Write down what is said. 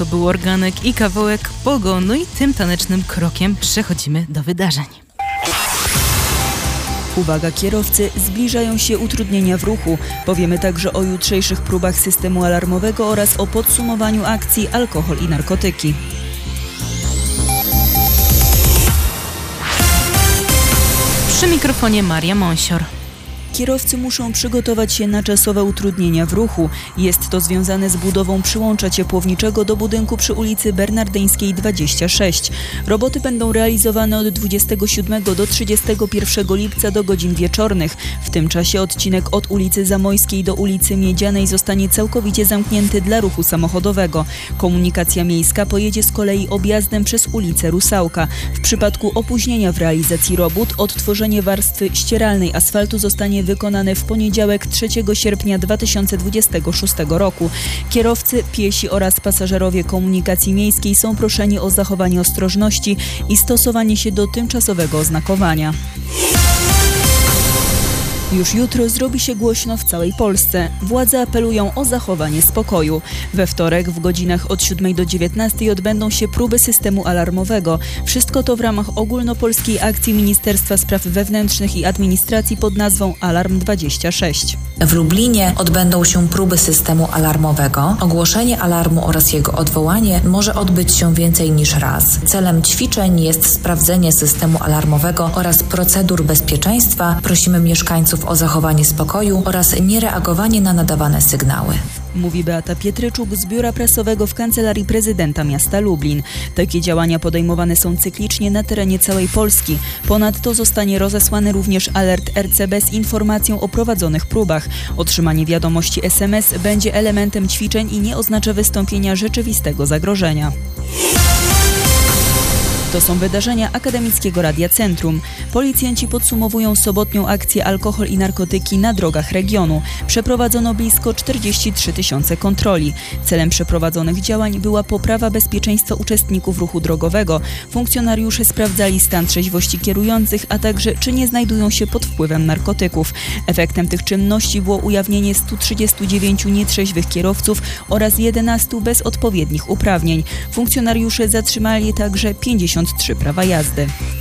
to był organek i kawałek pogonu i tym tanecznym krokiem przechodzimy do wydarzeń. Uwaga kierowcy, zbliżają się utrudnienia w ruchu. Powiemy także o jutrzejszych próbach systemu alarmowego oraz o podsumowaniu akcji Alkohol i narkotyki. Przy mikrofonie Maria Monsior. Kierowcy muszą przygotować się na czasowe utrudnienia w ruchu. Jest to związane z budową przyłącza ciepłowniczego do budynku przy ulicy Bernardyńskiej 26. Roboty będą realizowane od 27 do 31 lipca do godzin wieczornych. W tym czasie odcinek od ulicy Zamojskiej do ulicy Miedzianej zostanie całkowicie zamknięty dla ruchu samochodowego. Komunikacja miejska pojedzie z kolei objazdem przez ulicę Rusałka. W przypadku opóźnienia w realizacji robót odtworzenie warstwy ścieralnej asfaltu zostanie wykonane w poniedziałek 3 sierpnia 2026 roku. Kierowcy, piesi oraz pasażerowie komunikacji miejskiej są proszeni o zachowanie ostrożności i stosowanie się do tymczasowego oznakowania. Już jutro zrobi się głośno w całej Polsce. Władze apelują o zachowanie spokoju. We wtorek w godzinach od 7 do 19 odbędą się próby systemu alarmowego. Wszystko to w ramach ogólnopolskiej akcji Ministerstwa Spraw Wewnętrznych i Administracji pod nazwą Alarm 26. W Lublinie odbędą się próby systemu alarmowego. Ogłoszenie alarmu oraz jego odwołanie może odbyć się więcej niż raz. Celem ćwiczeń jest sprawdzenie systemu alarmowego oraz procedur bezpieczeństwa. Prosimy mieszkańców o zachowanie spokoju oraz niereagowanie na nadawane sygnały. Mówi Beata Pietryczuk z Biura Prasowego w Kancelarii Prezydenta Miasta Lublin. Takie działania podejmowane są cyklicznie na terenie całej Polski. Ponadto zostanie rozesłany również alert RCB z informacją o prowadzonych próbach. Otrzymanie wiadomości SMS będzie elementem ćwiczeń i nie oznacza wystąpienia rzeczywistego zagrożenia. To są wydarzenia Akademickiego Radia Centrum. Policjanci podsumowują sobotnią akcję Alkohol i narkotyki na drogach regionu. Przeprowadzono blisko 43 000 kontroli. Celem przeprowadzonych działań była poprawa bezpieczeństwa uczestników ruchu drogowego. Funkcjonariusze sprawdzali stan trzeźwości kierujących, a także czy nie znajdują się pod wpływem narkotyków. Efektem tych czynności było ujawnienie 139 nietrzeźwych kierowców oraz 11 bez odpowiednich uprawnień. Funkcjonariusze zatrzymali także 53 prawa jazdy.